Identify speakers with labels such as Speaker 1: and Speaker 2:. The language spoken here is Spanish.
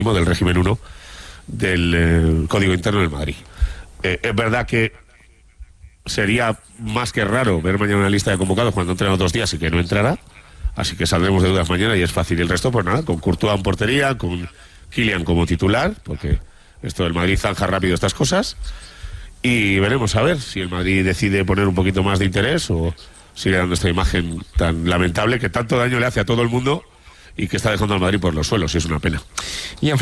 Speaker 1: del régimen 1 del Código Interno del Madrid. Es verdad que sería más que raro ver mañana una lista de convocados cuando entren otros días y que no entrará, así que saldremos de dudas mañana y es fácil. Y el resto, pues nada, con Courtois en portería, con Kylian como titular, porque esto del Madrid zanja rápido estas cosas, y veremos a ver si el Madrid decide poner un poquito más de interés o sigue dando esta imagen tan lamentable que tanto daño le hace a todo el mundo y que está dejando al Madrid por los suelos, y es una pena.
Speaker 2: Y en